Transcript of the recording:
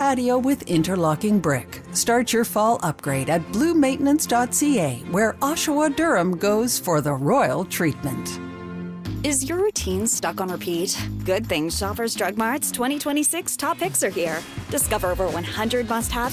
patio with interlocking brick. Start your fall upgrade at bluemaintenance.ca, where Oshawa Durham goes for the royal treatment. Is your routine stuck on repeat? Good thing Shoppers Drug Mart's 2026 top picks are here. Discover over 100 must-haves